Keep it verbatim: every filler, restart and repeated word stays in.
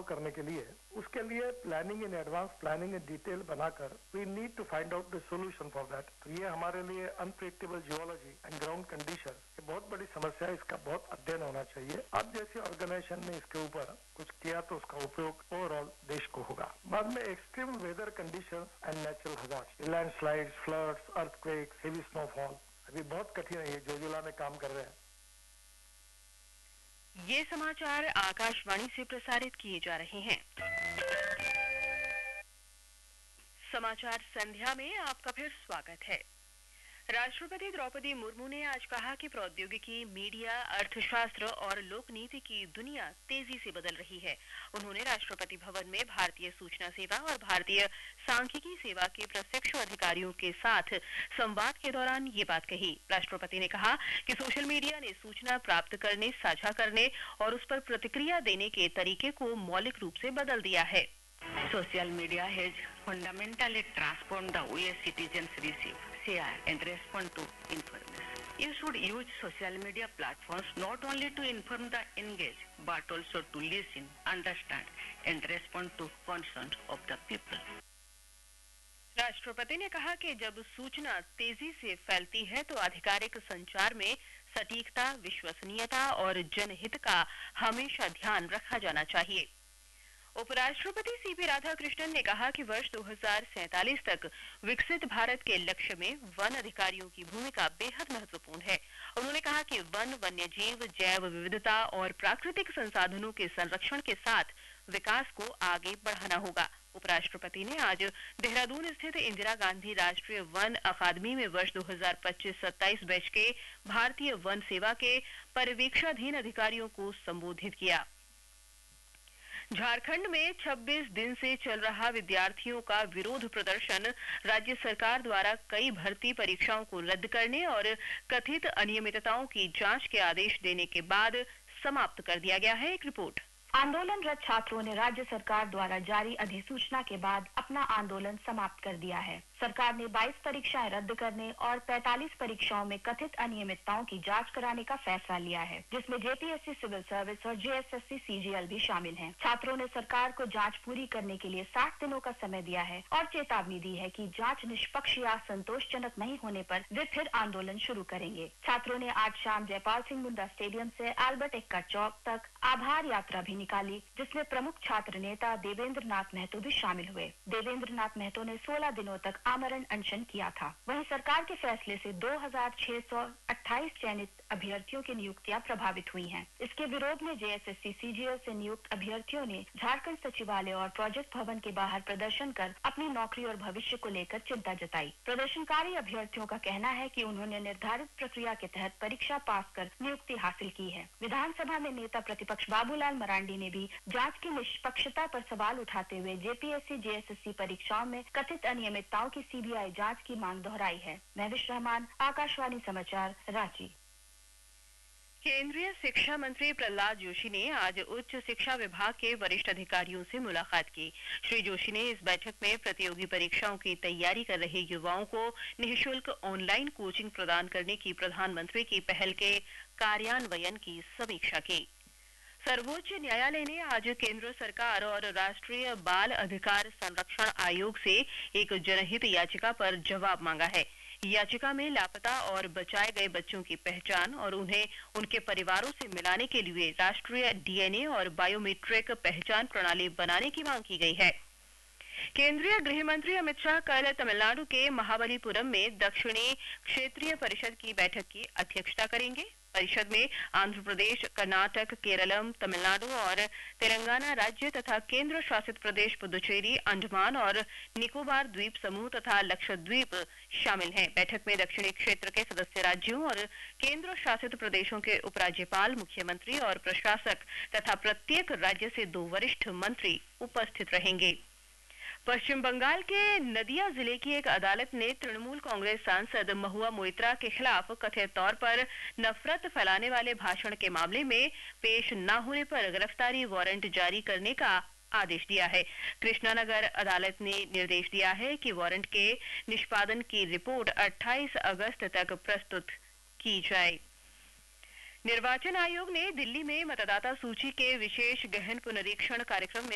करने के लिए उसके लिए planning in advance, planning in detail बनाकर we need to find out the solution for that. तो ये हमारे लिए unpredictable geology and ground condition ये बहुत बड़ी समस्या है, इसका बहुत अध्ययन होना चाहिए। अब जैसे ऑर्गेनाइजेशन ने इसके ऊपर कुछ किया तो उसका उपयोग ओवरऑल देश को होगा। बाद में extreme weather condition and natural hazard, landslide, floods, earthquake, heavy snowfall अभी बहुत कठिन है, ये जो जिला में काम कर रहे हैं। ये समाचार आकाशवाणी से प्रसारित किए जा रहे हैं। समाचार संध्या में आपका फिर स्वागत है। राष्ट्रपति द्रौपदी मुर्मू ने आज कहा कि प्रौद्योगिकी, मीडिया, अर्थशास्त्र और लोकनीति की दुनिया तेजी से बदल रही है। उन्होंने राष्ट्रपति भवन में भारतीय सूचना सेवा और भारतीय सांख्यिकी सेवा के प्रशिक्षु अधिकारियों के साथ संवाद के दौरान ये बात कही। राष्ट्रपति ने कहा कि सोशल मीडिया ने सूचना प्राप्त करने, साझा करने और उस पर प्रतिक्रिया देने के तरीके को मौलिक रूप से बदल दिया है। Social media has fundamentally transformed the way citizens receive, share and respond to information. You should use social media platforms not only to inform the engaged, but also to listen, understand and respond to concerns of the people. राष्ट्रपति ने कहा कि जब सूचना तेजी से फैलती है तो आधिकारिक संचार में सटीकता, विश्वसनीयता और जनहित का हमेशा ध्यान रखा जाना चाहिए। उपराष्ट्रपति सीपी राधाकृष्णन ने कहा कि वर्ष दो हज़ार सैंतालीस तक विकसित भारत के लक्ष्य में वन अधिकारियों की भूमिका बेहद महत्वपूर्ण है। उन्होंने कहा कि वन, वन्यजीव, जैव विविधता और प्राकृतिक संसाधनों के संरक्षण के साथ विकास को आगे बढ़ाना होगा। उपराष्ट्रपति ने आज देहरादून स्थित इंदिरा गांधी राष्ट्रीय वन अकादमी में वर्ष दो हज़ार पच्चीस सत्ताईस बैच के भारतीय वन सेवा के पर्यवेक्षणाधीन अधिकारियों को संबोधित किया। झारखंड में छब्बीस दिन से चल रहा विद्यार्थियों का विरोध प्रदर्शन राज्य सरकार द्वारा कई भर्ती परीक्षाओं को रद्द करने और कथित अनियमितताओं की जांच के आदेश देने के बाद समाप्त कर दिया गया है। एक रिपोर्ट। आंदोलनरत छात्रों ने राज्य सरकार द्वारा जारी अधिसूचना के बाद अपना आंदोलन समाप्त कर दिया है। सरकार ने बाईस परीक्षाएं रद्द करने और पैंतालीस परीक्षाओं में कथित अनियमितताओं की जांच कराने का फैसला लिया है, जिसमें जेपीएससी सिविल सर्विस और जेएसएससी सीजीएल भी शामिल हैं। छात्रों ने सरकार को जांच पूरी करने के लिए साठ दिनों का समय दिया है और चेतावनी दी है कि जांच निष्पक्ष या संतोषजनक नहीं होने पर वे फिर आंदोलन शुरू करेंगे। छात्रों ने आज शाम जयपाल सिंह मुंडा स्टेडियम से अल्बर्ट एक्का चौक तक आभार यात्रा भी निकाली, जिसमें प्रमुख छात्र नेता देवेंद्र नाथ महतो भी शामिल हुए। देवेंद्र नाथ महतो ने सोलह दिनों तक आमरण अनशन किया था। वहीं सरकार के फैसले से दो हज़ार छह सौ अट्ठाईस चयनित अभ्यर्थियों की नियुक्तियां प्रभावित हुई हैं। इसके विरोध में जेएसएससी सीजीएल से नियुक्त अभ्यर्थियों ने झारखंड सचिवालय और प्रोजेक्ट भवन के बाहर प्रदर्शन कर अपनी नौकरी और भविष्य को लेकर चिंता जताई। प्रदर्शनकारी अभ्यर्थियों का कहना है कि उन्होंने निर्धारित प्रक्रिया के तहत परीक्षा पास कर नियुक्ति हासिल की है। विधानसभा में नेता प्रतिपक्ष बाबूलाल मरांडी ने भी जांच की निष्पक्षता पर सवाल उठाते हुए जेपीएससी जेएसएससी परीक्षाओं में कथित अनियमितताओं की सीबीआई जांच की मांग दोहराई है। महविश रहमान, आकाशवाणी समाचार, रांची। केंद्रीय शिक्षा मंत्री प्रहलाद जोशी ने आज उच्च शिक्षा विभाग के वरिष्ठ अधिकारियों से मुलाकात की। श्री जोशी ने इस बैठक में प्रतियोगी परीक्षाओं की तैयारी कर रहे युवाओं को निःशुल्क ऑनलाइन कोचिंग प्रदान करने की प्रधानमंत्री की पहल के कार्यान्वयन की समीक्षा की। सर्वोच्च न्यायालय ने आज केंद्र सरकार और राष्ट्रीय बाल अधिकार संरक्षण आयोग से एक जनहित याचिका पर जवाब मांगा है। याचिका में लापता और बचाए गए बच्चों की पहचान और उन्हें उनके परिवारों से मिलाने के लिए राष्ट्रीय डीएनए और बायोमेट्रिक पहचान प्रणाली बनाने की मांग की गई है। केंद्रीय गृह मंत्री अमित शाह कल तमिलनाडु के महाबलीपुरम में दक्षिणी क्षेत्रीय परिषद की बैठक की अध्यक्षता करेंगे। परिषद में आंध्र प्रदेश, कर्नाटक, केरलम, तमिलनाडु और तेलंगाना राज्य तथा केंद्र शासित प्रदेश पुदुचेरी, अंडमान और निकोबार द्वीप समूह तथा लक्षद्वीप शामिल हैं। बैठक में दक्षिणी क्षेत्र के सदस्य राज्यों और केंद्र शासित प्रदेशों के उपराज्यपाल, मुख्यमंत्री और प्रशासक तथा प्रत्येक राज्य से दो वरिष्ठ मंत्री उपस्थित रहेंगे। पश्चिम बंगाल के नदिया जिले की एक अदालत ने तृणमूल कांग्रेस सांसद महुआ मोइत्रा के खिलाफ कथित तौर पर नफरत फैलाने वाले भाषण के मामले में पेश न होने पर गिरफ्तारी वारंट जारी करने का आदेश दिया है। कृष्णानगर अदालत ने निर्देश दिया है कि वारंट के निष्पादन की रिपोर्ट अट्ठाईस अगस्त तक प्रस्तुत की जाए। निर्वाचन आयोग ने दिल्ली में मतदाता सूची के विशेष गहन पुनरीक्षण कार्यक्रम में